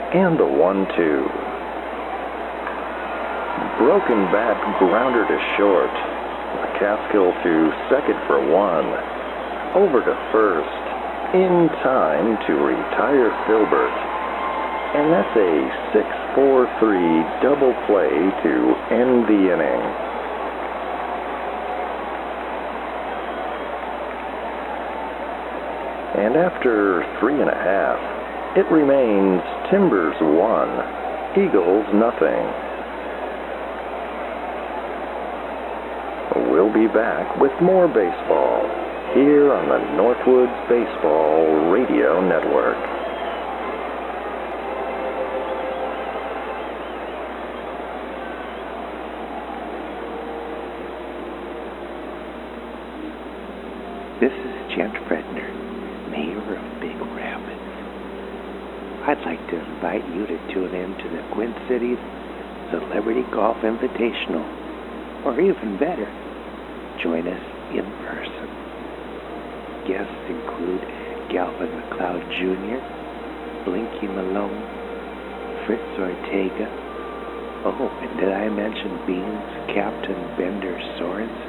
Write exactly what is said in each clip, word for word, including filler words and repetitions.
And the one two. Broken bat grounder to short. Catskill to second for one. Over to first. In time to retire Filbert. And that's a six four three double play to end the inning. And after three and a half, it remains Timbers one, Eagles nothing. We'll be back with more baseball here on the Northwoods Baseball Radio Network. This is Gent Fredner, Mayor of Big Rapids. I'd like to invite you to tune in to the Quint Cities Celebrity Golf Invitational, or even better, join us in person. Guests include Galvin McLeod Junior, Blinky Malone, Fritz Ortega. Oh, and did I mention Beans Captain Bender Sorensen?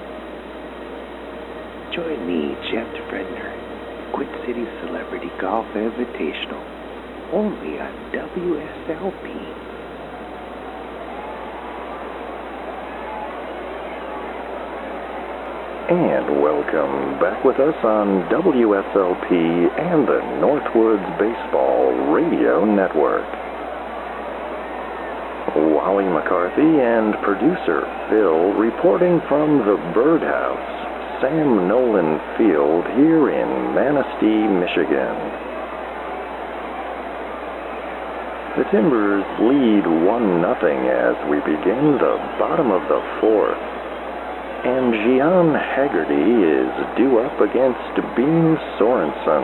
Join me, Gent Fredner, Quint City Celebrity Golf Invitational, only on W S L P. And welcome back with us on W S L P and the Northwoods Baseball Radio Network. Wally McCarthy and producer Phil reporting from the Birdhouse, Sam Nolan Field here in Manistee, Michigan. The Timbers lead one nothing as we begin the bottom of the fourth. And Gian Haggerty is due up against Beans Sorensen.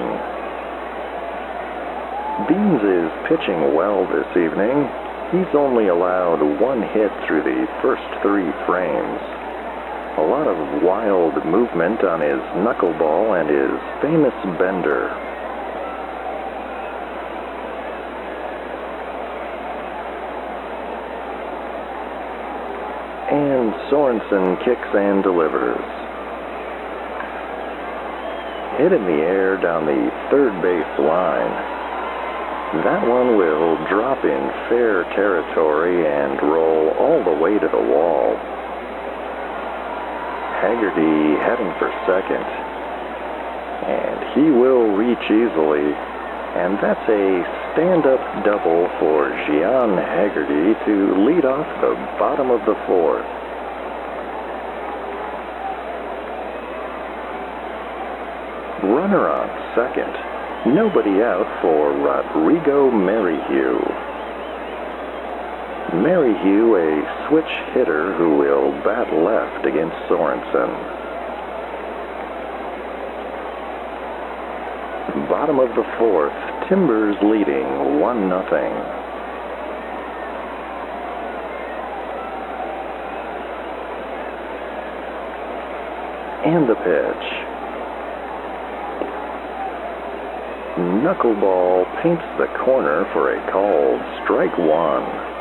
Beans is pitching well this evening. He's only allowed one hit through the first three frames. A lot of wild movement on his knuckleball and his famous bender. And Sorensen kicks and delivers. Hit in the air down the third base line. That one will drop in fair territory and roll all the way to the wall. Haggerty heading for second. And he will reach easily. And that's a stand-up double for Gian Haggerty to lead off the bottom of the fourth. Runner on second. Nobody out for Rodrigo Merrihew. Merrihew, a switch hitter who will bat left against Sorensen. Bottom of the fourth, Timbers leading one nothing. And the pitch. Knuckleball paints the corner for a called strike one.